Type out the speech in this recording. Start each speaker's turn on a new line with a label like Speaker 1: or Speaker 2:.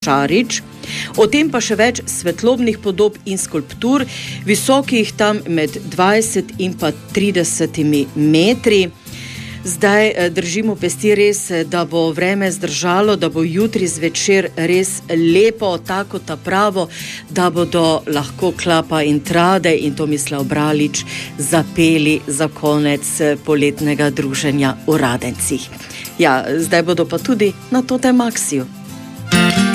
Speaker 1: Šarič. O tem pa še več svetlobnih podob in skulptur, visokih tam med 20 in pa 30 metri. Zdaj držimo pesti res, da bo vreme zdržalo, da bo jutri zvečer res lepo, tako ta pravo, da bodo lahko Klapa in Trade in Tomislav Bralič zapeli za konec poletnega druženja v Radencih. Ja, zdaj bodo pa tudi na Totem Maxiju.